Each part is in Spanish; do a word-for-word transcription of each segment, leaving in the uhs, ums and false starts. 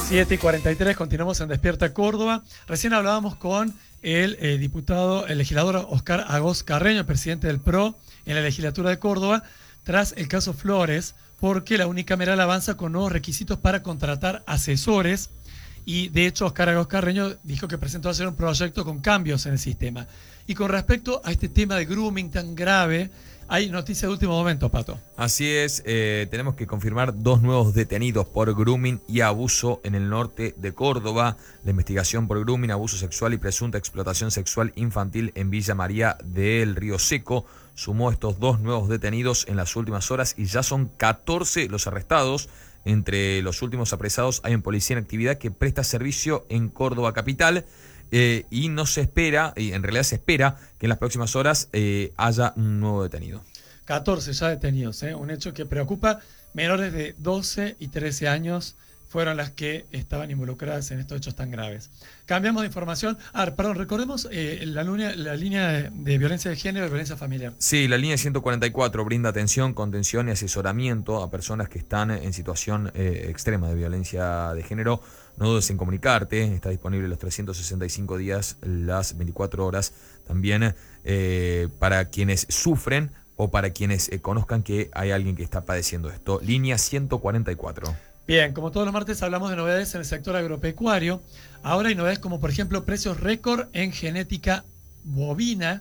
siete y cuarenta y tres, continuamos en Despierta Córdoba. Recién hablábamos con el eh, diputado, el legislador Oscar Agos Carreño, presidente del P R O en la legislatura de Córdoba, tras el caso Flores, porque la unicameral avanza con nuevos requisitos para contratar asesores. Y de hecho, Oscar Agos Carreño dijo que presentó ayer un proyecto con cambios en el sistema. Y con respecto a este tema de grooming tan grave, hay noticias de último momento, Pato. Así es, eh, tenemos que confirmar dos nuevos detenidos por grooming y abuso en el norte de Córdoba. La investigación por grooming, abuso sexual y presunta explotación sexual infantil en Villa María del Río Seco sumó estos dos nuevos detenidos en las últimas horas y ya son catorce los arrestados. Entre los últimos apresados hay un policía en actividad que presta servicio en Córdoba capital. Eh, y no se espera, y en realidad se espera que en las próximas horas eh, haya un nuevo detenido. catorce ya detenidos, ¿eh? Un hecho que preocupa. Menores de doce y trece años fueron las que estaban involucradas en estos hechos tan graves. Cambiamos de información. Ah, perdón, recordemos eh, la, línea, la línea de, de violencia de género y violencia familiar. Sí, la línea ciento cuarenta y cuatro brinda atención, contención y asesoramiento a personas que están en situación eh, extrema de violencia de género. No dudes en comunicarte, está disponible los trescientos sesenta y cinco días, las veinticuatro horas, también eh, para quienes sufren o para quienes eh, conozcan que hay alguien que está padeciendo esto. Línea ciento cuarenta y cuatro. Bien, como todos los martes hablamos de novedades en el sector agropecuario. Ahora hay novedades como, por ejemplo, precios récord en genética bovina,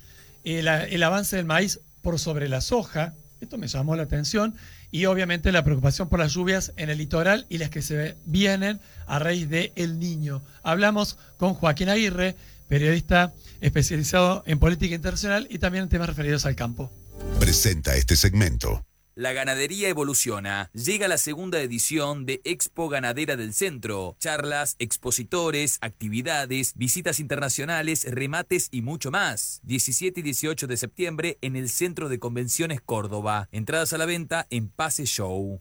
el, el avance del maíz por sobre la soja. Esto me llamó la atención. Y obviamente la preocupación por las lluvias en el litoral y las que se vienen a raíz de El Niño. Hablamos con Joaquín Aguirre, periodista especializado en política internacional y también en temas referidos al campo. Presenta este segmento. La ganadería evoluciona. Llega la segunda edición de Expo Ganadera del Centro. Charlas, expositores, actividades, visitas internacionales, remates y mucho más. diecisiete y dieciocho de septiembre en el Centro de Convenciones Córdoba. Entradas a la venta en Pase Show.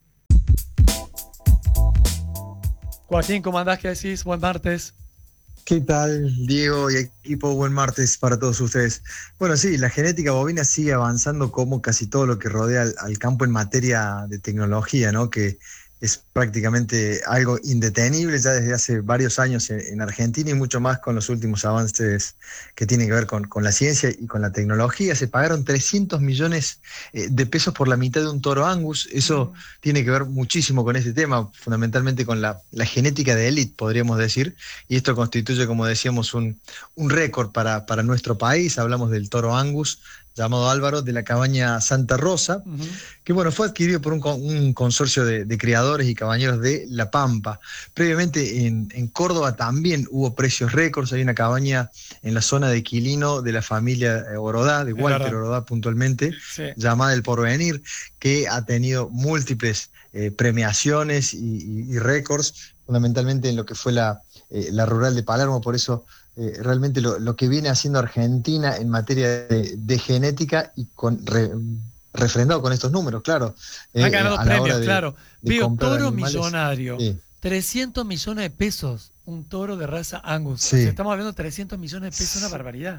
Joaquín, ¿cómo andás? ¿Qué decís? Buen martes. ¿Qué tal, Diego y equipo? Buen martes para todos ustedes. Bueno, sí, la genética bovina sigue avanzando como casi todo lo que rodea al, al campo en materia de tecnología, ¿no? Que es prácticamente algo indetenible ya desde hace varios años en, en Argentina y mucho más con los últimos avances que tienen que ver con, con la ciencia y con la tecnología. Se pagaron trescientos millones eh, de pesos por la mitad de un toro Angus. Eso mm. tiene que ver muchísimo con este tema, fundamentalmente con la, la genética de élite, podríamos decir, y esto constituye, como decíamos, un, un récord para, para nuestro país. Hablamos del toro Angus, llamado Álvaro, de la cabaña Santa Rosa, uh-huh. que bueno, fue adquirido por un, un consorcio de, de criadores y cabañeros de La Pampa. Previamente en, en Córdoba también hubo precios récords. Hay una cabaña en la zona de Quilino de la familia Orodá, de Walter Orodá puntualmente, sí. llamada El Porvenir, que ha tenido múltiples eh, premiaciones y, y, y récords, fundamentalmente en lo que fue la, eh, la rural de Palermo. Por eso Eh, realmente lo, lo que viene haciendo Argentina en materia de, de genética y con re, refrendado con estos números, claro. Eh, Han ganado premios, de, claro. De Veo toro animales. millonario, sí. trescientos millones de pesos, un toro de raza Angus. Sí. O sea, estamos hablando de trescientos millones de pesos, una barbaridad.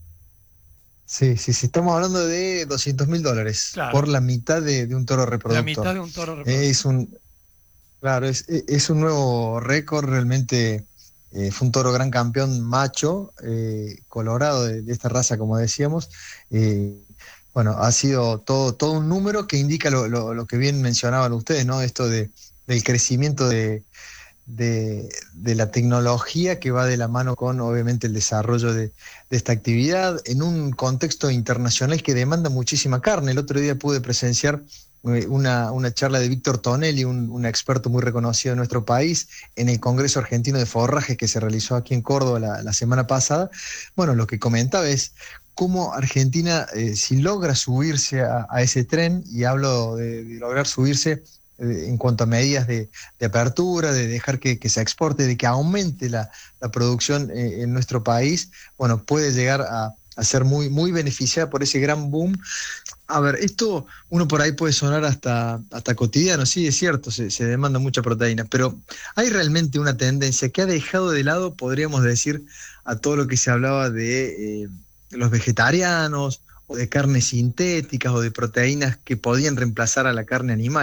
Sí, sí, sí, estamos hablando de doscientos mil dólares claro. por la mitad de, de un toro reproductor. La mitad de un toro reproductor. Eh, es un, claro, es, es un nuevo récord realmente. Eh, fue un toro gran campeón macho, eh, colorado de, de esta raza, como decíamos. Eh, bueno, ha sido todo, todo un número que indica lo, lo, lo que bien mencionaban ustedes, ¿no? Esto de, del crecimiento de, de, de la tecnología que va de la mano con, obviamente, el desarrollo de, de esta actividad en un contexto internacional que demanda muchísima carne. El otro día pude presenciar Una, una charla de Víctor Tonelli, un, un experto muy reconocido en nuestro país, en el Congreso Argentino de Forraje que se realizó aquí en Córdoba la, la semana pasada. Bueno, lo que comentaba es cómo Argentina, eh, si logra subirse a, a ese tren, y hablo de, de lograr subirse eh, en cuanto a medidas de, de apertura, de dejar que, que se exporte, de que aumente la, la producción eh, en nuestro país, bueno, puede llegar a a ser muy, muy beneficiada por ese gran boom. A ver, esto uno por ahí puede sonar hasta, hasta cotidiano, sí, es cierto, se, se demanda mucha proteína, pero hay realmente una tendencia que ha dejado de lado, podríamos decir, a todo lo que se hablaba de eh, los vegetarianos, o de carnes sintéticas, o de proteínas que podían reemplazar a la carne animal.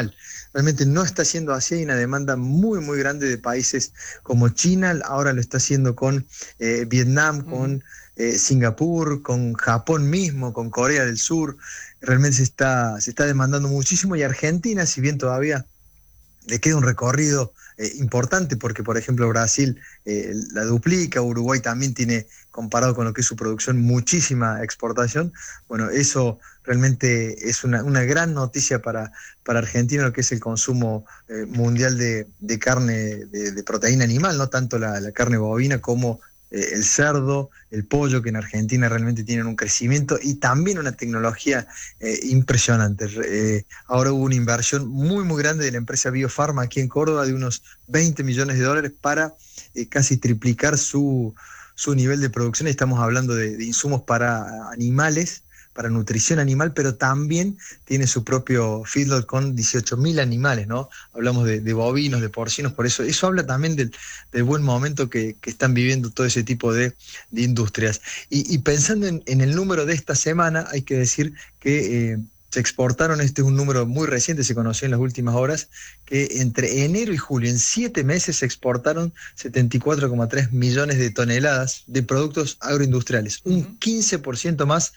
realmente no está siendo así. Hay una demanda muy, muy grande de países como China, ahora lo está haciendo con eh, Vietnam, con eh, Singapur, con Japón mismo, con Corea del Sur. Realmente se está, se está demandando muchísimo, y Argentina, si bien todavía le queda un recorrido eh, importante, porque por ejemplo Brasil eh, la duplica, Uruguay también tiene, comparado con lo que es su producción, muchísima exportación. Bueno, eso realmente es una, una gran noticia para, para Argentina, lo que es el consumo eh, mundial de, de carne, de, de proteína animal, no tanto la, la carne bovina como eh, el cerdo, el pollo, que en Argentina realmente tienen un crecimiento y también una tecnología eh, impresionante. Eh, ahora hubo una inversión muy muy grande de la empresa Biofarma aquí en Córdoba de unos veinte millones de dólares para eh, casi triplicar su, su nivel de producción. Estamos hablando de, de insumos para animales, para nutrición animal, pero también tiene su propio feedlot con dieciocho mil animales, ¿no? Hablamos de, de bovinos, de porcinos, por eso eso habla también del, del buen momento que, que están viviendo todo ese tipo de, de industrias. Y, y pensando en, en el número de esta semana, hay que decir que eh, se exportaron, este es un número muy reciente, se conoció en las últimas horas, que entre enero y julio, en siete meses, se exportaron setenta y cuatro coma tres millones de toneladas de productos agroindustriales, un uh-huh. quince por ciento más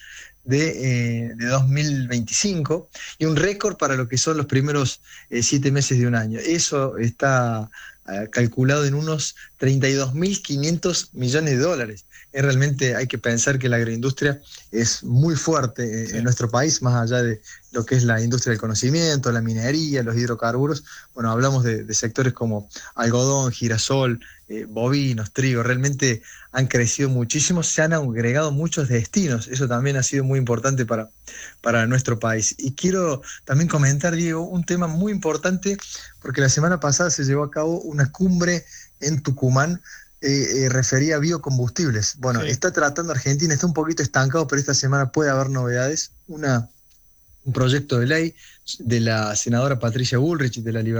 de, eh, de dos mil veinticinco, y un récord para lo que son los primeros eh, siete meses de un año. Eso está eh, calculado en unos treinta y dos mil quinientos millones de dólares. Es realmente, hay que pensar que la agroindustria es muy fuerte eh, sí. en nuestro país, más allá de lo que es la industria del conocimiento, la minería, los hidrocarburos. Bueno, hablamos de, de sectores como algodón, girasol, eh, bovinos, trigo. Realmente han crecido muchísimo, se han agregado muchos destinos. Eso también ha sido muy importante para, para nuestro país. Y quiero también comentar, Diego, un tema muy importante, porque la semana pasada se llevó a cabo una cumbre en Tucumán, Eh, eh, refería a biocombustibles. Bueno, sí. está tratando Argentina, está un poquito estancado, pero esta semana puede haber novedades. Una, un proyecto de ley de la senadora Patricia Bullrich de la Libertad